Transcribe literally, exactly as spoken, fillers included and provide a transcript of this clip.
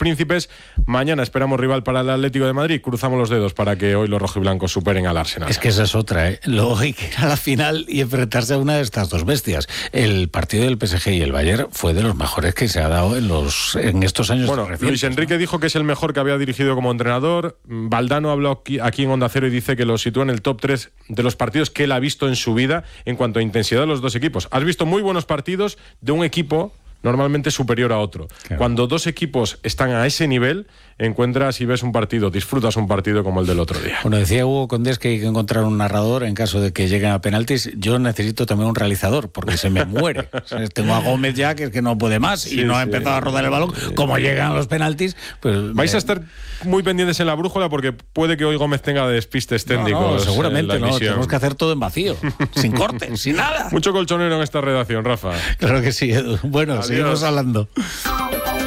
Príncipes. Mañana esperamos rival para el Atlético de Madrid. Cruzamos los dedos para que hoy los rojiblancos superen al Arsenal. Es que esa es otra, ¿eh? Luego hay que ir a la final y enfrentarse a una de estas dos bestias. El partido del P S G y el Bayern fue de los mejores que se ha dado en los en estos años Bueno, recientes. Luis Enrique, ¿no?, dijo que es el mejor que había dirigido como entrenador. Valdano habló aquí, aquí en Onda Cero y dice que lo sitúa en el top tres de los partidos que él ha visto en su vida en cuanto a intensidad de los dos equipos. Has visto muy buenos partidos de un equipo normalmente superior a otro. Claro. Cuando dos equipos están a ese nivel, encuentras y ves un partido, disfrutas un partido como el del otro día. Bueno, decía Hugo Condés que hay que encontrar un narrador en caso de que lleguen a penaltis. Yo necesito también un realizador, porque se me muere. O sea, tengo a Gómez ya, que es que no puede más, sí, y no sí. ha empezado a rodar el balón. Como llegan a los penaltis, pues... Vais me... a estar muy pendientes en la brújula, porque puede que hoy Gómez tenga despistes técnicos. No, no, seguramente no, tenemos que hacer todo en vacío, sin cortes, sin nada. Mucho colchonero en esta redacción, Rafa. Claro que sí, Edu. Bueno, Adiós. Seguimos hablando.